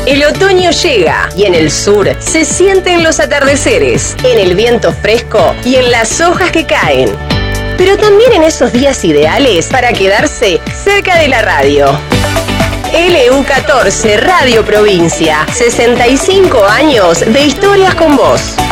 El otoño llega y en el sur se sienten los atardeceres, en el viento fresco y en las hojas que caen. Pero también en esos días ideales para quedarse cerca de la radio. LU14 Radio Provincia, 65 años de historias con vos.